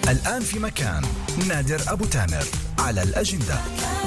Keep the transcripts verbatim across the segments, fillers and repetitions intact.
الآن في مكان نادر أبو تامر على الأجندة.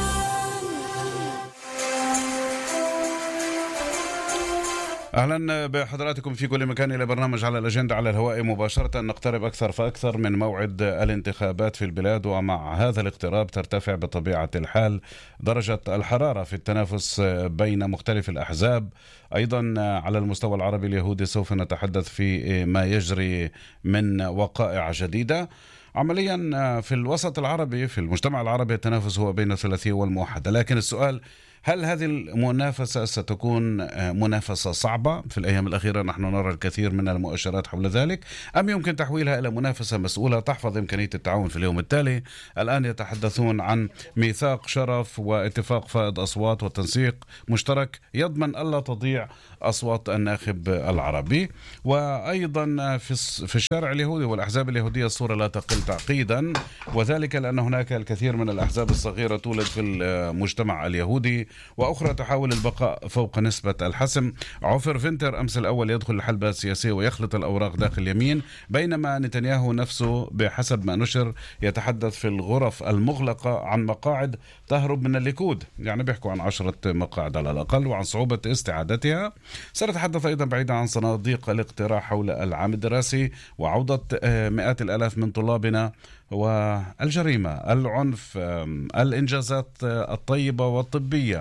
أهلا بحضراتكم في كل مكان إلى برنامج على الأجندة على الهواء مباشرة. نقترب أكثر فأكثر من موعد الانتخابات في البلاد، ومع هذا الاقتراب ترتفع بطبيعة الحال درجة الحرارة في التنافس بين مختلف الأحزاب. أيضا على المستوى العربي اليهودي سوف نتحدث في ما يجري من وقائع جديدة. عمليا في الوسط العربي في المجتمع العربي التنافس هو بين الثلاثية والموحدة، لكن السؤال: هل هذه المنافسة ستكون منافسة صعبة؟ في الأيام الأخيرة نحن نرى الكثير من المؤشرات حول ذلك، أم يمكن تحويلها إلى منافسة مسؤولة تحفظ إمكانية التعاون في اليوم التالي؟ الآن يتحدثون عن ميثاق شرف واتفاق فائض أصوات وتنسيق مشترك يضمن ألا تضيع أصوات الناخب العربي. وأيضا في الشارع اليهودي والأحزاب اليهودية الصورة لا تقل تعقيدا، وذلك لأن هناك الكثير من الأحزاب الصغيرة تولد في المجتمع اليهودي وأخرى تحاول البقاء فوق نسبة الحسم. عوفر فينتر أمس الأول يدخل الحلبة السياسية ويخلط الأوراق داخل اليمين، بينما نتنياهو نفسه بحسب ما نشر يتحدث في الغرف المغلقة عن مقاعد تهرب من الليكود، يعني بيحكوا عن عشرة مقاعد على الأقل وعن صعوبة استعادتها. سنتحدث أيضا بعيدا عن صناديق الاقتراع حول العام الدراسي وعودة مئات الآلاف من طلابنا والجريمة، العنف، الإنجازات الطيبة والطبية،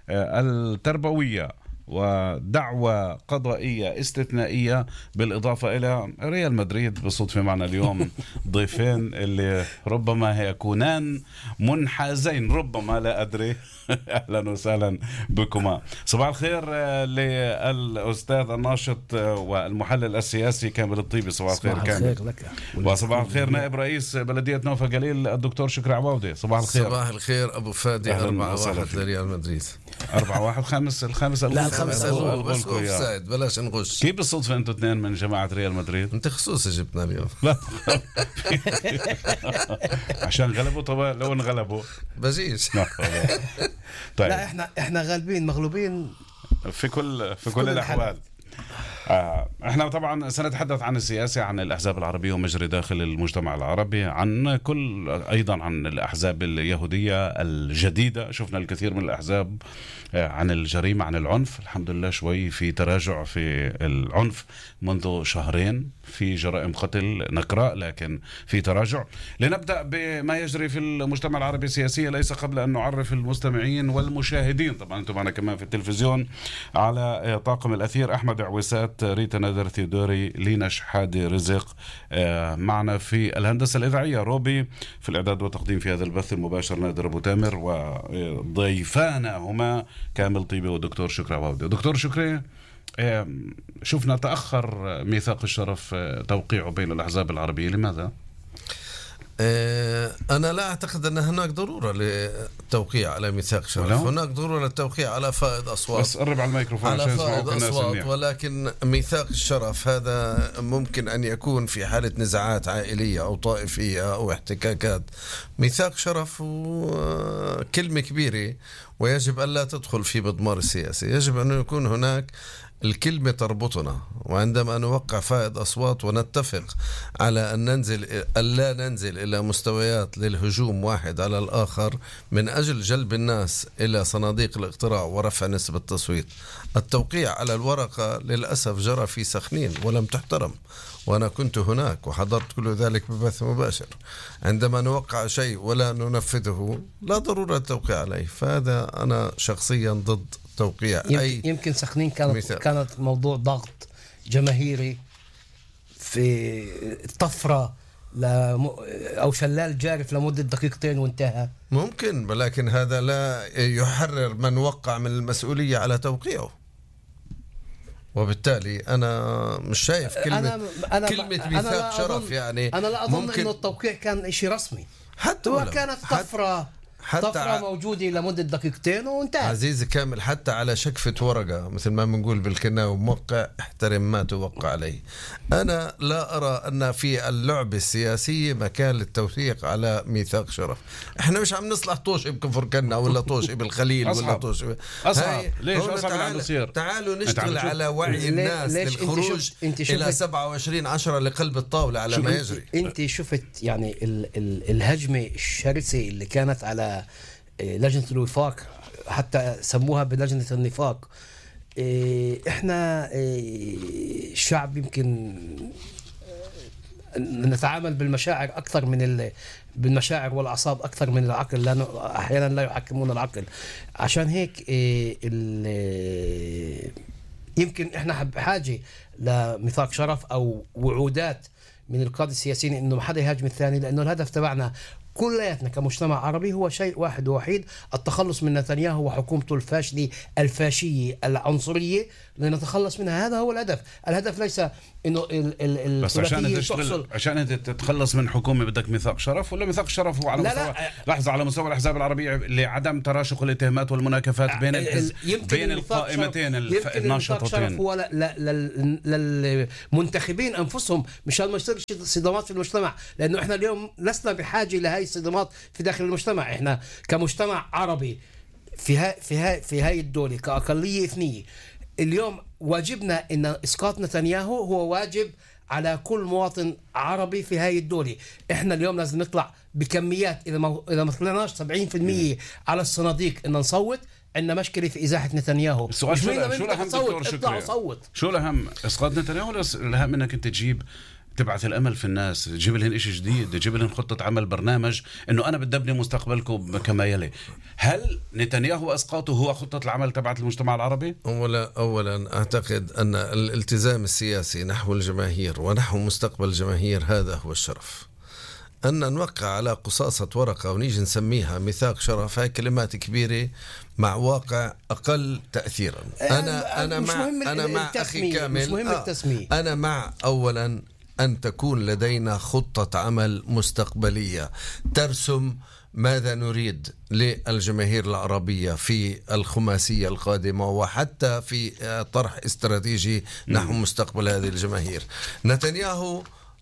التربوية، ودعوة قضائية استثنائية، بالإضافة إلى ريال مدريد. بالصدفة معنا اليوم ضيفين اللي ربما يكونان منحازين، ربما لا أدري. أهلا وسهلا بكما. صباح الخير للأستاذ الناشط والمحلل السياسي كامل الطيبي. صباح الخير كامل. وصباح الخير نائب رئيس بلدية نوفا جليل الدكتور شكري عواودة. صباح الخير. صباح الخير أبو فادي. أربعة واحد لريال مدريد. أربعة واحد. خامس الخامس لا الخامس أقول بس أوفسايد، بلاش نغش. كيف بالصدفة أنتوا اثنين من جماعة ريال مدريد؟ أنت خصوصي جبنا اليوم. لا عشان غلبوا. طبعا لو انغلبوا بجيش. طيب. لا احنا احنا غالبين مغلوبين في كل في, في كل الأحوال. آه احنا طبعا سنتحدث عن السياسة، عن الأحزاب العربية ومجري داخل المجتمع العربي، عن كل أيضا عن الأحزاب اليهودية الجديدة. شفنا الكثير من الأحزاب آه عن الجريمة، عن العنف. الحمد لله شوي في تراجع في العنف منذ شهرين، في جرائم قتل نكراء لكن في تراجع. لنبدأ بما يجري في المجتمع العربي سياسيا، ليس قبل أن نعرف المستمعين والمشاهدين، طبعا أنتم معنا كمان في التلفزيون، على طاقم الأثير: أحمد عويسات، ريتا نادر ثيودوري، لينا شحادي رزق. معنا في الهندسة الإذاعية روبي، في الإعداد والتقديم في هذا البث المباشر نادر أبو تامر، وضيفانا هما كامل طيبي والدكتور شكري عواودة. دكتور شكري، شفنا تأخر ميثاق الشرف توقيعه بين الأحزاب العربية، لماذا؟ أنا لا أعتقد أن هناك ضرورة للتوقيع على ميثاق شرف. ولو؟ هناك ضرورة للتوقيع على فائض أصوات، بس قرب على الميكروفون على فائض أصوات، ولكن ميثاق الشرف هذا ممكن أن يكون في حالة نزاعات عائلية أو طائفية أو احتكاكات. ميثاق شرف كلمة كبيرة ويجب أن لا تدخل في مضمار السياسي. يجب أن يكون هناك الكلمة تربطنا، وعندما نوقع فائض أصوات ونتفق على أن ننزل ألا ننزل إلى مستويات للهجوم واحد على الآخر من أجل جلب الناس إلى صناديق الاقتراع ورفع نسبة التصويت. التوقيع على الورقة للأسف جرى في سخنين ولم تحترم، وأنا كنت هناك وحضرت كل ذلك ببث مباشر. عندما نوقع شيء ولا ننفذه لا ضرورة التوقيع عليه، فهذا أنا شخصيا ضد توقيع أي. يمكن سخنين كانت مثال. كانت موضوع ضغط جماهيري في طفرة لم... أو شلال جارف لمدة دقيقتين وانتهى، ممكن، ولكن هذا لا يحرر من وقع من المسؤولية على توقيعه. وبالتالي أنا مش شايف كلمة أنا أنا كلمة ميثاق شرف. يعني أنا لا أظن ممكن... إنه التوقيع كان إشي رسمي، حتى هو كانت طفرة طفرة ع... موجودة لمدة دقيقتين وانتهى. عزيزي كامل، حتى على شكفة ورقة مثل ما بنقول بالكناوي موقع احترم ما توقع عليه. أنا لا أرى أن في اللعبة السياسية مكان للتوثيق على ميثاق شرف. احنا مش عم نصلح طوشي بكفر كنا ولا طوشي بالخليل ولا طوشي أصعب. ليش أصعب تعال... يصير؟ تعالوا نشتغل على وعي الناس للخروج انت شفت... إلى سبعة وعشرين عشرة لقلب الطاولة على ما يجري. انت شفت يعني ال... ال... الهجمة الشرسة اللي كانت على لجنة الوفاق، حتى سموها بلجنة النفاق. احنا الشعب يمكن نتعامل بالمشاعر أكثر من بالمشاعر والأعصاب أكثر من العقل، لأنه أحيانا لا يحكمون العقل. عشان هيك يمكن احنا بحاجة لميثاق شرف أو وعودات من القادة السياسيين إنه ما حدا يهاجم الثاني، لأنه الهدف تبعنا كلياتنا كمجتمع عربي هو شيء واحد ووحيد: التخلص من نتنياهو وحكومته الفاشلة الفاشية العنصرية، لنتخلص منها. هذا هو الهدف. الهدف ليس انه ال بس عشان تشتغل عشان انت تتخلص من حكومه بدك ميثاق شرف، ولا ميثاق شرف هو على لا مستوى لا لحظه على مستوى الاحزاب العربيه لعدم تراشق الاتهامات والمناكفات بين الحزب بين القائمتين الناشطتين. هو للمنتخبين انفسهم مشان ما يصيرش صدامات في المجتمع، لانه احنا اليوم لسنا بحاجه لهي الصدامات في داخل المجتمع. احنا كمجتمع عربي في هاي في هاي في هاي الدوله كاقليه اثنيه، اليوم واجبنا ان اسقاط نتنياهو هو واجب على كل مواطن عربي في هاي الدولة. احنا اليوم لازم نطلع بكميات، اذا ما اذا ما طلعناش سبعين بالمئة على الصناديق ان نصوت. عندنا مشكلة في ازاحة نتنياهو. السؤال شو الاهم دكتور شكري؟ شو الاهم، اسقاط نتنياهو ولا الاهم انك انت تجيب تبعث الامل في الناس، تجيب لهم شيء جديد، تجيب لهم خطه عمل، برنامج انه انا بدي ابني مستقبلكم كما يلي؟ هل نتنياهو اسقاطه هو خطه العمل تبعت المجتمع العربي؟ اولا اولا اعتقد ان الالتزام السياسي نحو الجماهير ونحو مستقبل الجماهير هذا هو الشرف. ان نوقع على قصاصه ورقه ونيجي نسميها ميثاق شرف، هاي كلمات كبيره مع واقع اقل تاثيرا. انا انا مع انا مع اخي كامل، مش مهم التسمية. آه انا مع اولا أن تكون لدينا خطة عمل مستقبلية ترسم ماذا نريد للجماهير العربية في الخماسية القادمة، وحتى في طرح استراتيجي نحو مستقبل هذه الجماهير. نتنياهو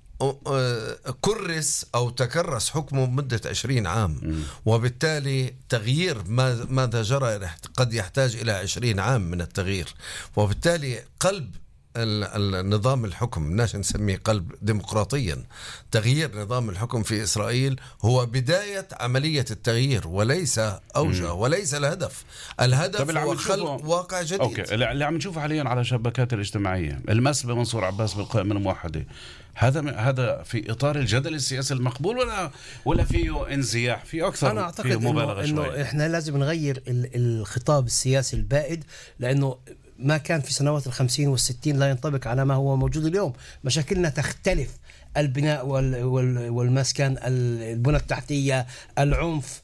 كرس أو تكرس حكمه مدة عشرين عام، وبالتالي تغيير ماذا جرى قد يحتاج إلى عشرين عام من التغيير، وبالتالي قلب النظام الحكم الناس نسميه قلب ديمقراطيا. تغيير نظام الحكم في إسرائيل هو بداية عملية التغيير وليس أوجه وليس الهدف. الهدف هو خلق واقع جديد. أوكي. اللي عم نشوفه حاليا على الشبكات الاجتماعية المس بمنصور عباس بالقائمة الموحدة، هذا هذا في إطار الجدل السياسي المقبول ولا ولا فيه انزياح فيه أكثر؟ أنا أعتقد فيه مبالغة إنه, إنه إحنا لازم نغير الخطاب السياسي البائد، لأنه ما كان في سنوات الخمسين والستين لا ينطبق على ما هو موجود اليوم. مشاكلنا تختلف: البناء والمسكن، البنى التحتية، العنف،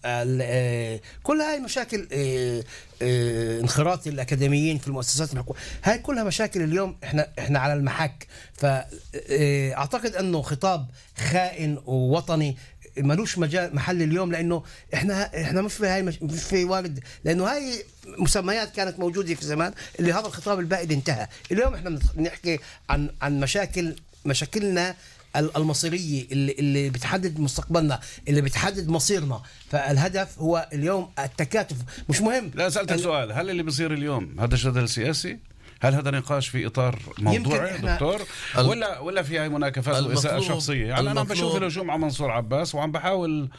كل هاي مشاكل، انخراط الأكاديميين في المؤسسات الحكومية، هاي كلها مشاكل اليوم احنا احنا على المحك. فأعتقد أنه خطاب خائن ووطني ملوش مجال محل اليوم، لانه احنا احنا مش في هاي مش في وارد، لانه هاي مسميات كانت موجوده في زمان اللي هذا الخطاب البائد انتهى. اليوم احنا بنحكي عن عن مشاكل مشاكلنا المصيريه اللي اللي بتحدد مستقبلنا، اللي بتحدد مصيرنا. فالهدف هو اليوم التكاتف، مش مهم. لا سألتك ال... سؤال: هل اللي بيصير اليوم هذا جدل سياسي؟ هل هذا نقاش في اطار موضوعي دكتور ولا ولا في هاي مناكفات واساءه شخصيه؟ يعني انا بشوف الهجوم على منصور عباس وعم بحاول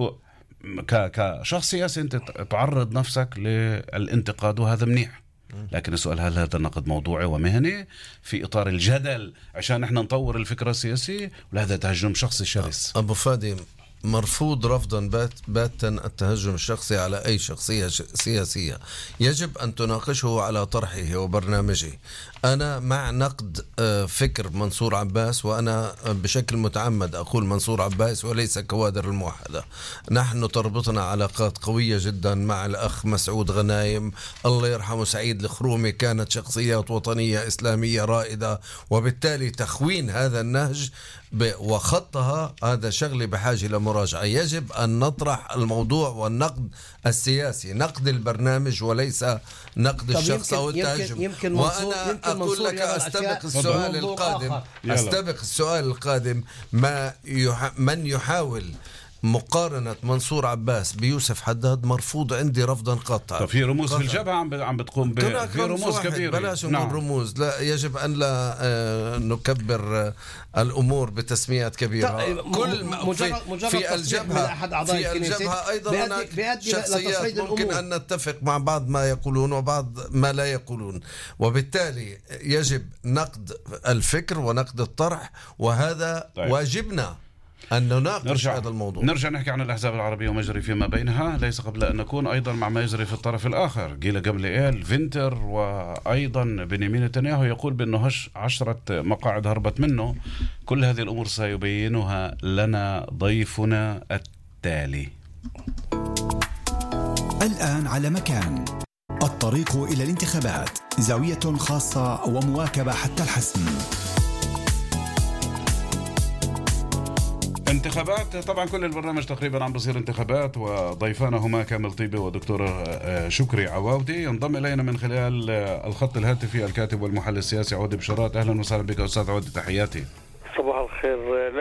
ك كشخص سياسي انت تعرض نفسك للانتقاد وهذا منيح، لكن السؤال: هل هذا نقد موضوعي ومهني في اطار الجدل عشان احنا نطور الفكره السياسيه، ولا هذا تهجم شخصي شرس؟ ابو فادي، مرفوض رفضا بات باتا التهجم الشخصي على أي شخصية سياسية. يجب أن تناقشه على طرحه وبرنامجه. أنا مع نقد فكر منصور عباس، وأنا بشكل متعمد أقول منصور عباس وليس كوادر الموحدة. نحن تربطنا علاقات قوية جدا مع الأخ مسعود غنايم، الله يرحمه سعيد الخرومي، كانت شخصيات وطنية إسلامية رائدة، وبالتالي تخوين هذا النهج وخطها هذا شغله بحاجه لمراجعه. يجب ان نطرح الموضوع والنقد السياسي، نقد البرنامج وليس نقد الشخص او التهجم. يمكن يمكن وانا يمكن اقول لك استبق السؤال القادم استبق السؤال القادم ما يح... من يحاول مقارنة منصور عباس بيوسف حداد مرفوض عندي رفضا قاطعا. في رموز في الجبهة عم عم بتقوم ب... في رموز كبيرة. بلاش نقول نعم. رموز، لا يجب أن لا آه نكبر آه الأمور بتسميات كبيرة. كل مجرد مجرد في الجبهة في الجبهة أيضا هناك شخصيات ممكن أن نتفق مع بعض ما يقولون وبعض ما لا يقولون، وبالتالي يجب نقد الفكر ونقد الطرح، وهذا طيب. واجبنا أن نناقش هذا الموضوع. نرجع نحكي عن الأحزاب العربية وما يجري فيما بينها، ليس قبل أن نكون أيضا مع ما يجري في الطرف الآخر. جيلا جابرييل فينتر وأيضا بنيامين نتنياهو يقول بأنه هش عشرة مقاعد هربت منه. كل هذه الأمور سيبينها لنا ضيفنا التالي. الآن على مكان، الطريق إلى الانتخابات، زاوية خاصة ومواكبة حتى الحسم. انتخابات، طبعا كل البرنامج تقريبا عم بصير انتخابات، وضيفانا هما كامل طيبي ودكتور شكري عواودي. ينضم الينا من خلال الخط الهاتفي الكاتب والمحلل السياسي عودي بشارات. اهلا وسهلا بك استاذ عودي، تحياتي. صباح الخير